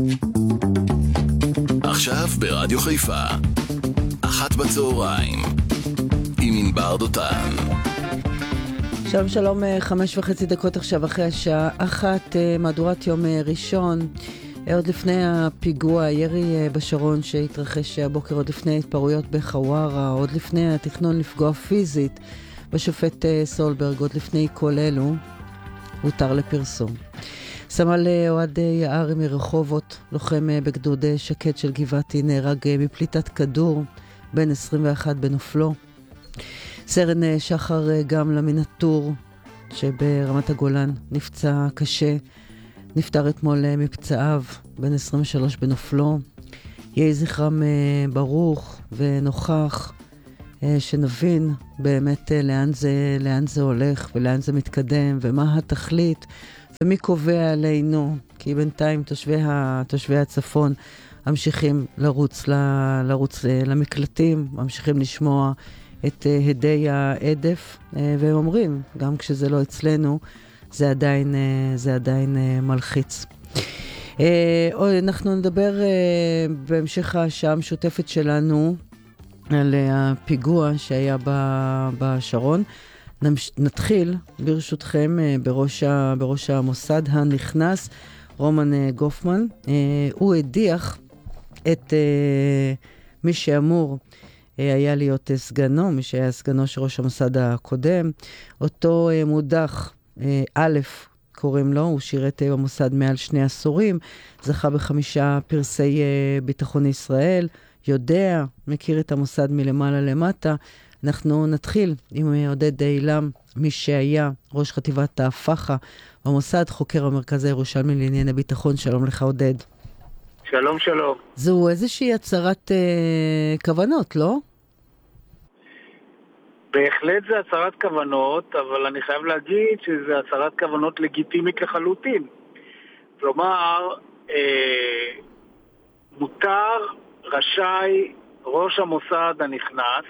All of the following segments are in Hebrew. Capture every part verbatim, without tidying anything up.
עכשיו ברדיו חיפה, אחת בצהריים, עם ענבר דותן. שלום שלום, חמש וחצי דקות עכשיו אחרי השעה אחת, מהדורת יום ראשון. עוד לפני הפיגוע, הירי בשרון שהתרחש הבוקר, עוד לפני התפרעויות בחווארה, עוד לפני התכנון לפגוע פיזית בשופט סולברג, עוד לפני כל אלו, הותר לפרסום. סמל אוהד יערי מרחובות, לוחם בגדוד שקד של גבעתי, נהרג מפליטת כדור, בן עשרים ואחת בנופלו. סרן שחר גם למינטור שברמת הגולן נפצע קשה, נפטר אתמול מפצעיו, בן עשרים ושלוש בנופלו. יהי זכרם ברוך ונוכח, שנבין באמת לאן זה, לאן זה הולך ולאן זה מתקדם ומה התכלית ומי קובע עלינו, כי בינתיים תושבי, ה, תושבי הצפון ממשיכים לרוץ, ל, לרוץ למקלטים, ממשיכים לשמוע את הדי העדף, והם אומרים, גם כשזה לא אצלנו, זה עדיין, זה עדיין מלחיץ. אנחנו נדבר בהמשך השעה המשותפת שלנו על הפיגוע שהיה בשרון. נתחיל ברשותכם בראש, בראש המוסד הנכנס, רומן גופמן. הוא הדיח את מי שאמור היה להיות סגנו, מי שהיה סגנו של ראש המוסד הקודם. אותו מודח, א' קוראים לו, הוא שירת במוסד מעל שני עשורים, זכה בחמישה פרסי ביטחון ישראל, יודע, מכיר את המוסד מלמעלה למטה. אנחנו נתחיל עם עודד אילם, מי שהיה ראש חטיבת הפחה במוסד, חוקר המרכז הירושלמי לענייני ביטחון. שלום לך עודד. שלום שלום. זו איזושהי הצהרת אה, כוונות, לא? בהחלט זה הצהרת כוונות, אבל אני חייב להגיד שזה הצהרת כוונות לגיטימית לחלוטין. כלומר, אה, מותר, רשאי, ראש המוסד הנכנס,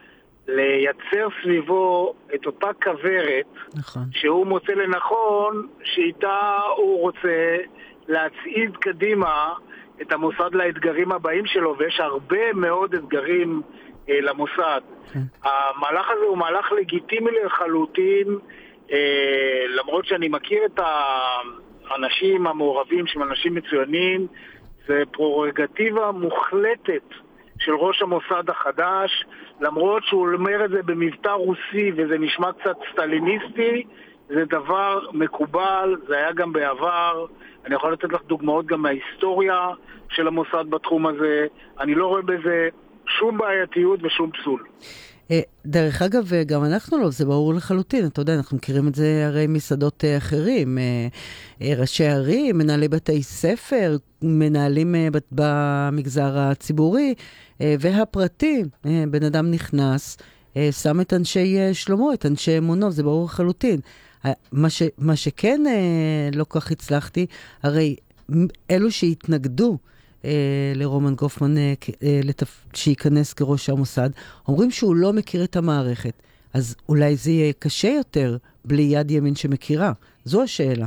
לייצר סביבו את אותה כברת, נכון. שהוא מוצא לנכון, שאיתה הוא רוצה להצעיד קדימה את המוסד לאתגרים הבאים שלו, ויש הרבה מאוד אתגרים אה, למוסד. כן. המהלך הזה הוא מהלך לגיטימי לחלוטין, אה, למרות שאני מכיר את האנשים המעורבים שהם אנשים מצוינים, זה פרורוגטיבה מוחלטת של ראש המוסד החדש, למרות שהוא אומר את זה במבטא רוסי וזה נשמע קצת סטליניסטי, זה דבר מקובל, זה היה גם בעבר. אני יכול לתת לך דוגמאות גם מההיסטוריה של המוסד בתחום הזה. אני לא רואה בזה שום בעייתיות ושום פסול. דרך אגב, גם אנחנו לא, זה ברור לחלוטין. אתה יודע, אנחנו מכירים את זה הרי מסעדות אחרים. ראשי ערים, מנהלי בתי ספר, מנהלים במגזר הציבורי והפרטי. בן אדם נכנס, שם את אנשי שלמה, את אנשי אמונו, זה ברור לחלוטין. מה, ש, מה שכן לא כך הצלחתי, הרי אלו שהתנגדו אה, לרומן גופמן אה, אה, לתפ... שייכנס כראש המוסד, אומרים שהוא לא מכיר את המערכת. אז אולי זה יהיה קשה יותר בלי יד ימין שמכירה. זו השאלה.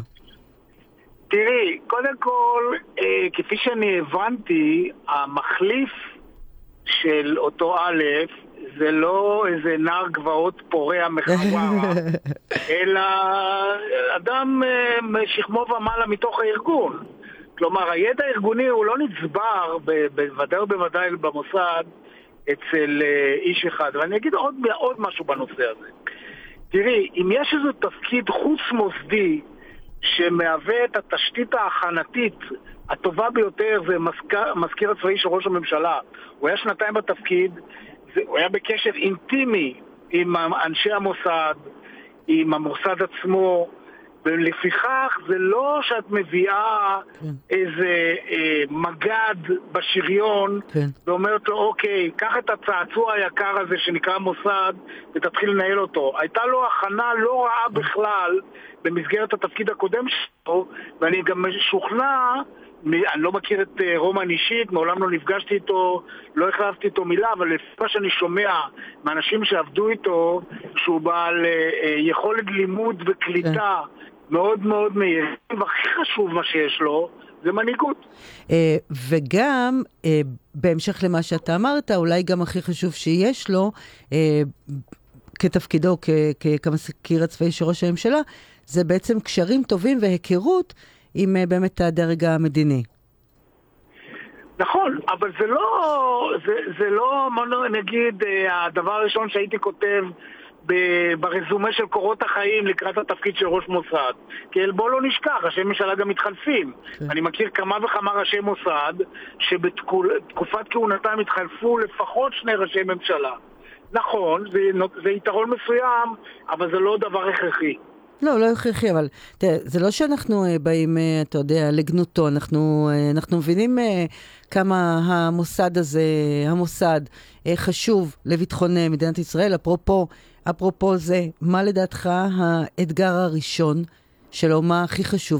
תראי, קודם כל, אה, כפי שאני הבנתי, המחליף של אותו א' זה לא איזה נער גבעות פורע מחווארה, אלא אדם משכמו ומעלה מתוך הארגון. כלומר, הידע הארגוני הוא לא נצבר בוודאי ובוודאי במוסד אצל איש אחד. ואני אגיד עוד, עוד משהו בנושא הזה. תראי, אם יש איזה תפקיד חוץ מוסדי שמהווה את התשתית ההכנתית הטובה ביותר, זה מזכיר, מזכיר הצבאי של ראש הממשלה. הוא היה שנתיים בתפקיד, הוא היה בקשר אינטימי עם אנשי המוסד, עם המוסד עצמו, ולפיכך זה לא שאת מביאה כן. איזה אה, מגד בשריון כן. ואומרת לו, אוקיי, קח את הצעצוע היקר הזה שנקרא מוסד ותתחיל לנהל אותו. הייתה לו הכנה לא רעה בכלל במסגרת התפקיד הקודם שלו, ואני גם שוכנע, אני לא מכיר את רומן אישית, מעולם לא נפגשתי איתו, לא החלפתי איתו מילה, אבל לפי מה שאני שומע מאנשים שעבדו איתו, שהוא בעל יכולת לימוד וקליטה מאוד מאוד מהירים, והכי חשוב מה שיש לו, זה מנהיגות. וגם, בהמשך למה שאתה אמרת, אולי גם הכי חשוב שיש לו, כתפקידו, כמזכיר הצבאי של ראש הממשלה, זה בעצם קשרים טובים והיכרות עם באמת הדרג המדיני. נכון, אבל זה לא, זה, זה לא, נגיד, הדבר הראשון שהייתי כותב ברזומה של קורות החיים לקראת התפקיד של ראש מוסד. כי בוא לא נשכח, ראשי ממשלה גם מתחלפים. Okay. אני מכיר כמה וכמה ראשי מוסד שבתקופת כהונתם התחלפו לפחות שני ראשי ממשלה. נכון, זה, זה יתרון מסוים, אבל זה לא דבר הכרחי. לא, לא הכרחי, אבל תראה, זה לא שאנחנו באים, אתה יודע, לגנותו, אנחנו, אנחנו מבינים כמה המוסד הזה, המוסד חשוב לביטחון מדינת ישראל. אפרופו, אפרופו זה, מה לדעתך האתגר הראשון שלו, מה הכי חשוב